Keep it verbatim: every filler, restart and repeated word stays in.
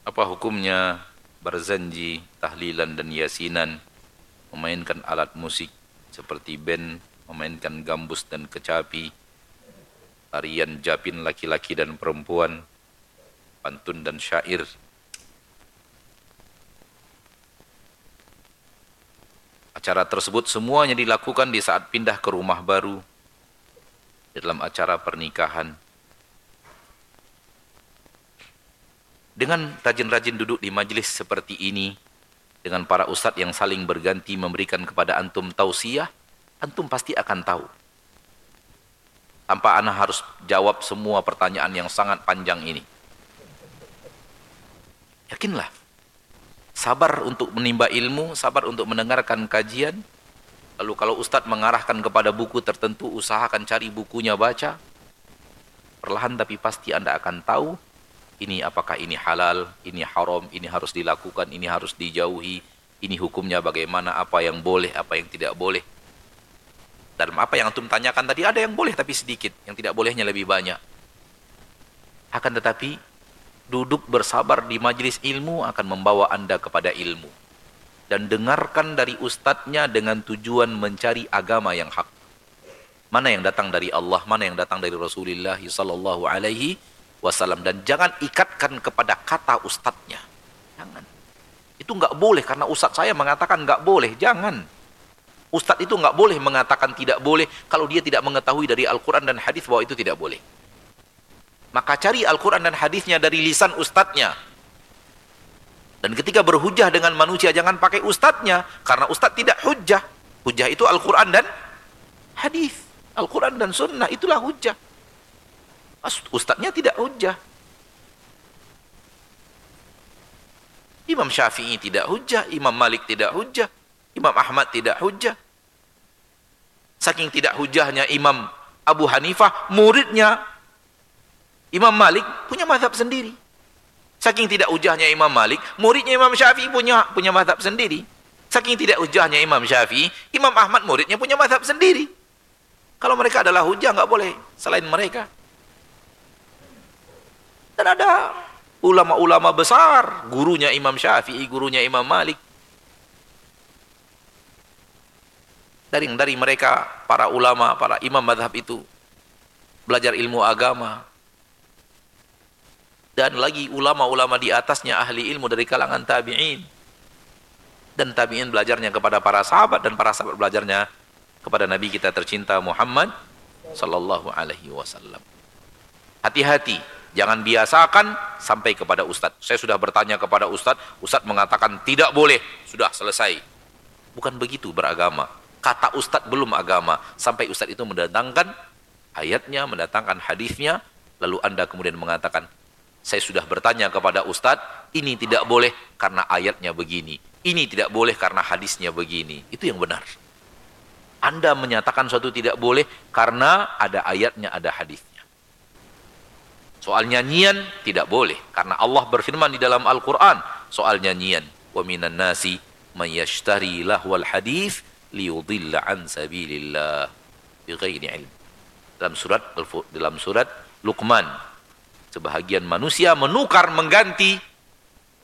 Apa hukumnya berzanji, tahlilan dan yasinan, memainkan alat musik seperti band, memainkan gambus dan kecapi, tarian japin laki-laki dan perempuan, pantun dan syair. Acara tersebut semuanya dilakukan di saat pindah ke rumah baru, dalam acara pernikahan. Dengan rajin-rajin duduk di majelis seperti ini, dengan para ustadz yang saling berganti memberikan kepada antum tausiah, antum pasti akan tahu. Tanpa ana harus jawab semua pertanyaan yang sangat panjang ini. Yakinlah. Sabar untuk menimba ilmu, sabar untuk mendengarkan kajian. Lalu kalau ustadz mengarahkan kepada buku tertentu, usahakan cari bukunya, baca. Perlahan tapi pasti anda akan tahu, ini apakah ini halal, ini haram, ini harus dilakukan, ini harus dijauhi, ini hukumnya bagaimana, apa yang boleh, apa yang tidak boleh. Dalam apa yang antum tanyakan tadi, ada yang boleh tapi sedikit, yang tidak bolehnya lebih banyak. Akan tetapi, duduk bersabar di majelis ilmu akan membawa anda kepada ilmu. Dan dengarkan dari ustadznya dengan tujuan mencari agama yang hak. Mana yang datang dari Allah, mana yang datang dari Rasulullah sallallahu alaihi wasallam. Dan jangan ikatkan kepada kata ustadznya. Jangan. Itu nggak boleh karena ustadz saya mengatakan nggak boleh. Jangan. Ustadz itu nggak boleh mengatakan tidak boleh kalau dia tidak mengetahui dari Al-Quran dan hadis bahwa itu tidak boleh. Maka cari Al-Quran dan hadisnya dari lisan ustadznya. Dan ketika berhujjah dengan manusia, jangan pakai ustadznya. Karena ustadz tidak hujjah. Hujjah itu Al-Quran dan hadis. Al-Quran dan sunnah, itulah hujjah. Ustadznya tidak hujjah. Imam Syafi'i tidak hujjah. Imam Malik tidak hujjah. Imam Ahmad tidak hujjah. Saking tidak hujjahnya Imam Abu Hanifah, muridnya Imam Malik punya mazhab sendiri. Saking tidak hujahnya Imam Malik, muridnya Imam Syafi'i punya punya mazhab sendiri. Saking tidak hujahnya Imam Syafi'i, Imam Ahmad muridnya punya mazhab sendiri. Kalau mereka adalah hujah, nggak boleh selain mereka. Dan ada ulama-ulama besar, gurunya Imam Syafi'i, gurunya Imam Malik. Dari dari mereka, para ulama, para imam mazhab itu belajar ilmu agama. Dan lagi ulama-ulama di atasnya ahli ilmu dari kalangan tabi'in. Dan tabi'in belajarnya kepada para sahabat, dan para sahabat belajarnya kepada Nabi kita tercinta Muhammad sallallahu alaihi wasallam. Hati-hati, jangan biasakan sampai kepada ustadz. Saya sudah bertanya kepada ustadz, ustadz mengatakan tidak boleh, sudah selesai. Bukan begitu beragama. Kata ustadz belum agama, sampai ustadz itu mendatangkan ayatnya, mendatangkan hadisnya, lalu anda kemudian mengatakan, saya sudah bertanya kepada ustadz, ini tidak boleh karena ayatnya begini, ini tidak boleh karena hadisnya begini. Itu yang benar. Anda menyatakan suatu tidak boleh karena ada ayatnya, ada hadisnya. Soal nyanyian tidak boleh karena Allah berfirman di dalam Al-Quran soal nyanyian, wa minan nasi may yashtari lahwal hadis liyudilla an sabilillah bighairi ilm. Dalam surat dalam surat Luqman, sebahagian manusia menukar, mengganti